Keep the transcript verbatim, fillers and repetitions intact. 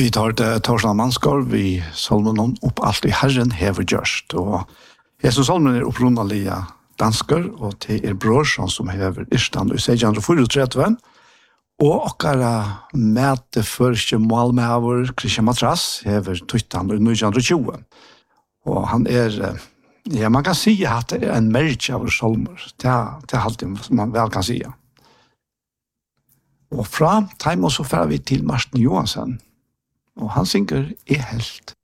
Vi tar det Torsland Manskår, vi salmen om opp alt i Herren hever gjørst. Og Jesus salmen er opprunnelige dansker, og til er brorsan som hever Irstand i seksten trettien. Og okkara mæte første målmæver Christian Matras hever Tuttan i nitton tjue. Og han er, ja, man kan si at det er en merke av salmer. Det er alt man vel kan si. Og fra Taimos så fer vi til Marsten Johansen. Og han synger «Er helt».